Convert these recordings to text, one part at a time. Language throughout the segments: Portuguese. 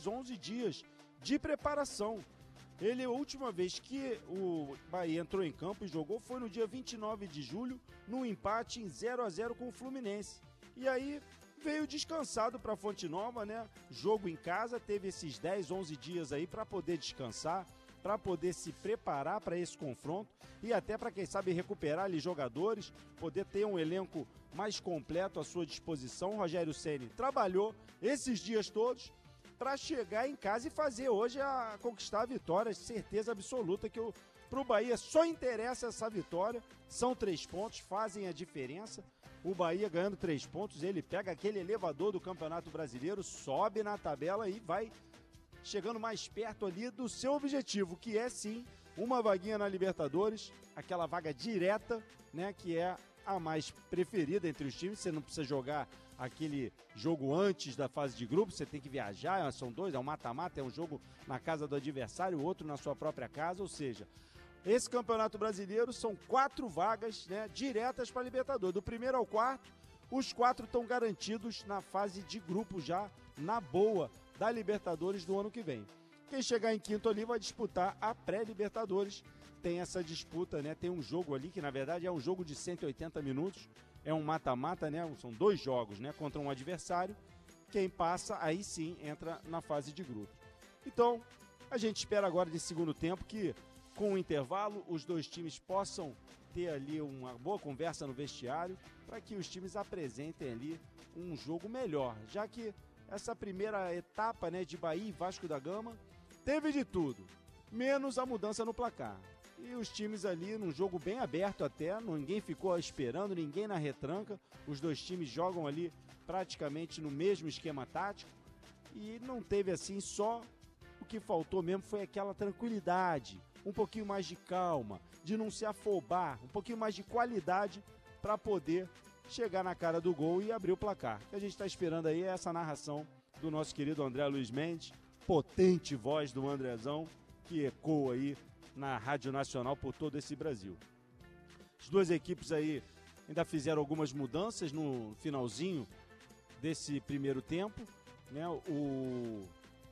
10, 11 dias de preparação. A última vez que o Bahia entrou em campo e jogou foi no dia 29 de julho, num empate em 0-0 com o Fluminense. E aí veio descansado para Fonte Nova, né? Jogo em casa, teve esses 10, 11 dias aí para poder descansar, para poder se preparar para esse confronto e até para, quem sabe, recuperar ali jogadores, poder ter um elenco mais completo à sua disposição. O Rogério Ceni trabalhou esses dias todos para chegar em casa e fazer hoje conquistar a vitória, certeza absoluta que para o Bahia só interessa essa vitória, são 3 pontos, fazem a diferença. O Bahia ganhando 3 pontos, ele pega aquele elevador do Campeonato Brasileiro, sobe na tabela e vai chegando mais perto ali do seu objetivo, que é sim uma vaguinha na Libertadores, aquela vaga direta, né, que é a mais preferida entre os times. Você não precisa jogar aquele jogo antes da fase de grupo, você tem que viajar, são 2, é um mata-mata, é um jogo na casa do adversário, outro na sua própria casa, ou seja, esse Campeonato Brasileiro são 4 vagas, né, diretas para a Libertadores. Do primeiro ao quarto, os 4 estão garantidos na fase de grupo já, na boa, da Libertadores do ano que vem. Quem chegar em quinto ali vai disputar a pré-Libertadores. Tem essa disputa, né? Tem um jogo ali que, na verdade, é um jogo de 180 minutos. É um mata-mata, né? São 2 jogos, né? Contra um adversário. Quem passa, aí sim, entra na fase de grupo. Então, a gente espera agora de segundo tempo que, com o intervalo, os 2 times possam ter ali uma boa conversa no vestiário para que os times apresentem ali um jogo melhor, já que essa primeira etapa, né, de Bahia e Vasco da Gama teve de tudo, menos a mudança no placar. E os times ali num jogo bem aberto até, ninguém ficou esperando, ninguém na retranca, os 2 times jogam ali praticamente no mesmo esquema tático e não teve assim, só o que faltou mesmo foi aquela tranquilidade, um pouquinho mais de calma, de não se afobar, um pouquinho mais de qualidade para poder chegar na cara do gol e abrir o placar. O que a gente está esperando aí é essa narração do nosso querido André Luiz Mendes, potente voz do Andrezão, que ecoa aí na Rádio Nacional por todo esse Brasil. As 2 equipes aí ainda fizeram algumas mudanças no finalzinho desse primeiro tempo, né? O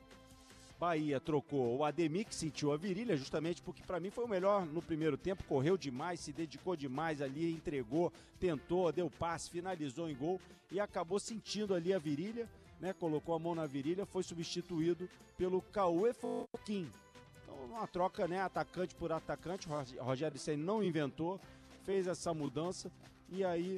Bahia trocou o Ademir, que sentiu a virilha, justamente porque para mim foi o melhor no primeiro tempo, correu demais, se dedicou demais ali, entregou, tentou, deu passe, finalizou em gol e acabou sentindo ali a virilha, né? Colocou a mão na virilha, foi substituído pelo Cauê Foquim. Então, uma troca, né, atacante por atacante, o Rogério Ceni não inventou, fez essa mudança e aí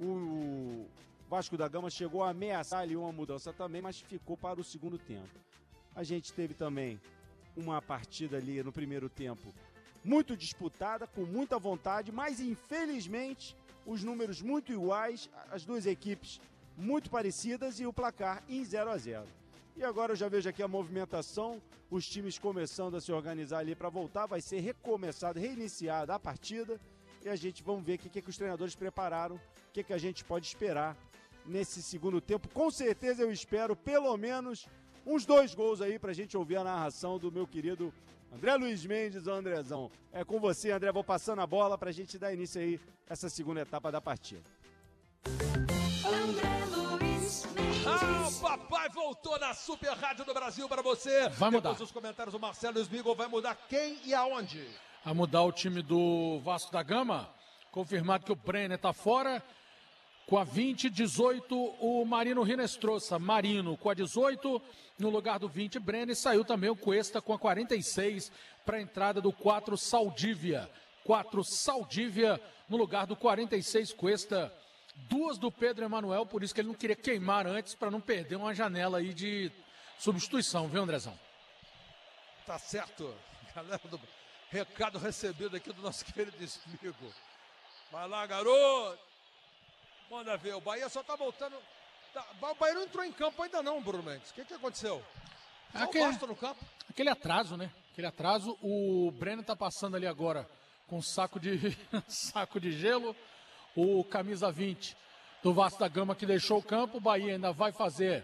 o Vasco da Gama chegou a ameaçar ali uma mudança também, mas ficou para o segundo tempo. A gente teve também uma partida ali no primeiro tempo muito disputada, com muita vontade, mas infelizmente os números muito iguais, as 2 equipes muito parecidas e o placar em 0-0. E agora eu já vejo aqui a movimentação, os times começando a se organizar ali para voltar, vai ser recomeçado, reiniciada a partida e a gente vamos ver o que os treinadores prepararam, o que a gente pode esperar nesse segundo tempo. Com certeza eu espero pelo menos uns 2 gols aí pra gente ouvir a narração do meu querido André Luiz Mendes, o Andrezão. É com você, André, vou passando a bola pra gente dar início aí a essa segunda etapa da partida. André Luiz Mendes. O papai voltou na Super Rádio do Brasil pra você. Vai mudar. Depois dos comentários, o Marcelo Smigol vai mudar quem e aonde? A mudar o time do Vasco da Gama, confirmado que o Brenner tá fora. Com a 20, 18, o Marino Rinestrosa. Marino com a 18, no lugar do 20, Brenner. Saiu também o Cuesta com a 46 para a entrada do 4, Saldívia. 4, Saldívia no lugar do 46, Cuesta. 2 do Pedro Emanuel, por isso que ele não queria queimar antes para não perder uma janela aí de substituição, viu, Andrezão? Tá certo. Galera do recado recebido aqui do nosso querido Smigol. Vai lá, garoto. Manda ver, o Bahia só tá voltando. O Bahia não entrou em campo ainda não, Bruno Mendes. O que aconteceu? Só o Vasco no campo? Aquele atraso, né? Aquele atraso. O Brenner tá passando ali agora com um saco de gelo. O camisa 20 do Vasco da Gama que deixou o campo. O Bahia ainda vai fazer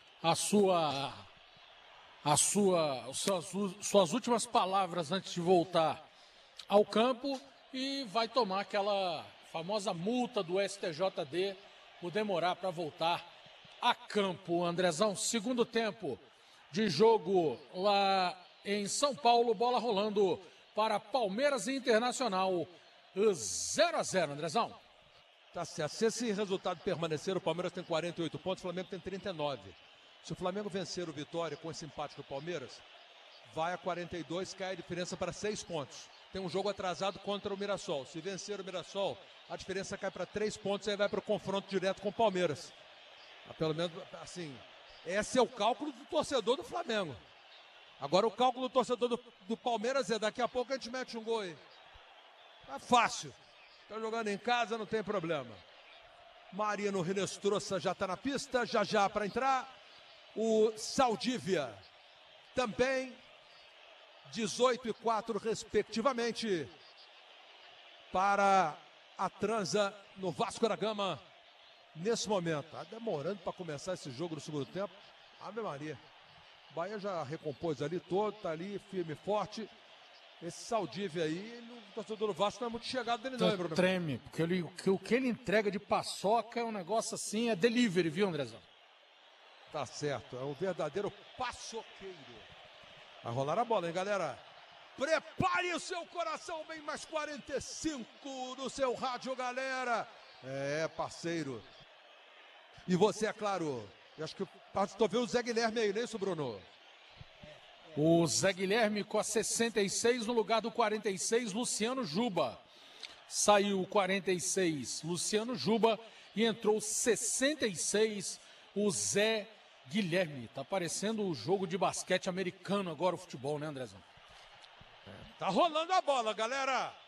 suas últimas palavras antes de voltar ao campo e vai tomar aquela famosa multa do STJD por demorar para voltar a campo. Andrezão, segundo tempo de jogo lá em São Paulo. Bola rolando para Palmeiras e Internacional. 0-0, Andrezão. Tá certo. Se esse resultado permanecer, o Palmeiras tem 48 pontos, o Flamengo tem 39. Se o Flamengo vencer o Vitória com esse empate do Palmeiras, vai a 42, cai a diferença para 6 pontos. Tem um jogo atrasado contra o Mirassol. Se vencer o Mirassol, a diferença cai para 3 pontos e aí vai para o confronto direto com o Palmeiras. Pelo menos, assim, esse é o cálculo do torcedor do Flamengo. Agora o cálculo do torcedor do Palmeiras é: daqui a pouco a gente mete um gol aí. Tá fácil. Tá jogando em casa, não tem problema. Marino Rinestrosa já está na pista, já para entrar. O Saldívia também. 18-4 respectivamente para a transa no Vasco da Gama nesse momento. Está demorando para começar esse jogo no segundo tempo. Ave Maria. O Bahia já recompôs ali todo, está ali firme e forte. Esse Saldívia aí, o torcedor do Vasco não é muito chegado dele não, Bruno. Treme, porque o que ele entrega de paçoca é um negócio assim, é delivery, viu, Andrezão? Tá certo, é um verdadeiro paçoqueiro. Vai rolar a bola, hein, galera? Prepare o seu coração, bem mais 45 no seu rádio, galera. É, parceiro. E você, é claro, eu acho que estou vendo o Zé Guilherme aí, não é isso, Bruno? O Zé Guilherme com a 66 no lugar do 46, Luciano Juba. Saiu o 46, Luciano Juba, e entrou 66, o Zé Guilherme. Tá parecendo o jogo de basquete americano agora, o futebol, né, Andrezão? Tá rolando a bola, galera.